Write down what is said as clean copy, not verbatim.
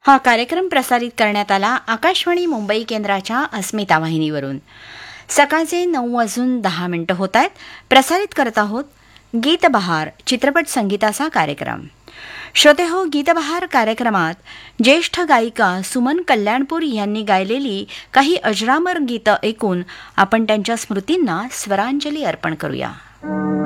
हा कार्यक्रम प्रसारित करण्यात आला आकाशवाणी मुंबई केंद्राच्या अस्मिता वाहिनीवरून. सकाळचे 9:10 होत आहेत. प्रसारित करत आहोत गीतबहार चित्रपट संगीताचा कार्यक्रम. श्रोते हो, गीतबहार कार्यक्रमात ज्येष्ठ गायिका सुमन कल्याणपूर यांनी गायलेली काही अजरामर गीतं ऐकून आपण त्यांच्या स्मृतींना स्वरांजली अर्पण करूया.